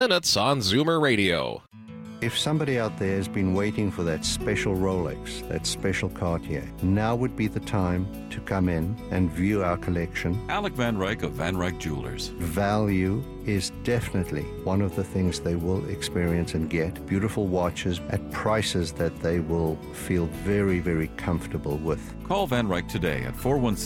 minutes on Zoomer Radio. If somebody out there has been waiting for that special Rolex, that special Cartier, now would be the time to come in and view our collection. Alec Van Ryk of Van Ryk Jewelers. Value is definitely one of the things they will experience and get. Beautiful watches at prices that they will feel very, very comfortable with. Call Van Ryk today at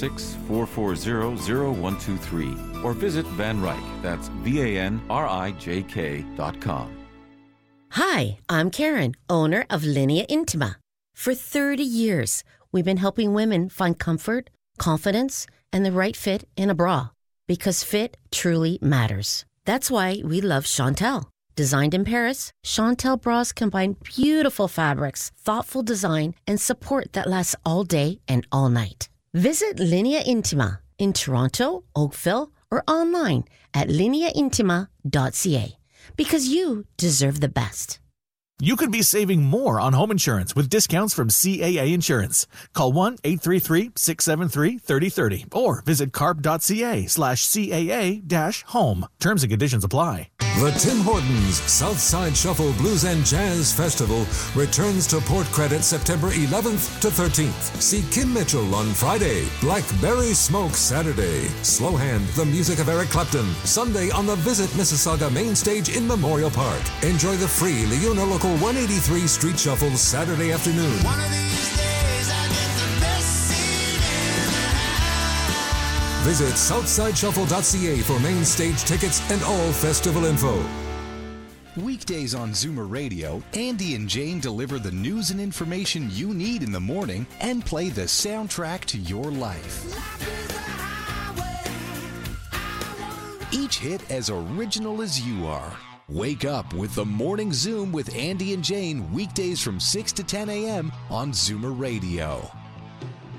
416-440-0123 or visit Van Ryk. That's VANRIJK.com. Hi, I'm Karen, owner of Linea Intima. For 30 years, we've been helping women find comfort, confidence, and the right fit in a bra. Because fit truly matters. That's why we love Chantel. Designed in Paris, Chantel bras combine beautiful fabrics, thoughtful design, and support that lasts all day and all night. Visit Linea Intima in Toronto, Oakville, or online at lineaintima.ca. Because you deserve the best. You could be saving more on home insurance with discounts from CAA Insurance. Call 1-833-673-3030 or visit carp.ca/CAA-home. Terms and conditions apply. The Tim Hortons Southside Shuffle Blues and Jazz Festival returns to Port Credit September 11th to 13th. See Kim Mitchell on Friday, Blackberry Smoke Saturday, Slow Hand, the music of Eric Clapton, Sunday on the Visit Mississauga main stage in Memorial Park. Enjoy the free Leona Local 183 Street Shuffle Saturday afternoon. One of these days I get the best seat in the house. Visit southsideshuffle.ca for main stage tickets and all festival info. Weekdays on Zoomer Radio, Andy and Jane deliver the news and information you need in the morning and play the soundtrack to your life. Each hit as original as you are. Wake up with the Morning Zoom with Andy and Jane weekdays from 6 to 10 a.m. on Zoomer Radio.